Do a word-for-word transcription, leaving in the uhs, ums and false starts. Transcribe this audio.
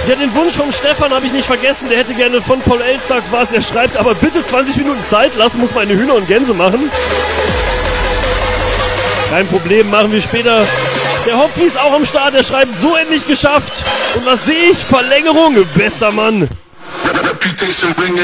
Ja, den Wunsch vom Stefan habe ich nicht vergessen. Der hätte gerne von Paul Elstad was. Er schreibt, aber bitte zwanzig Minuten Zeit lassen, muss meine Hühner und Gänse machen. Kein Problem, machen wir später. Der Hopfi ist auch am Start. Er schreibt, so endlich geschafft. Und was sehe ich? Verlängerung. Bester Mann.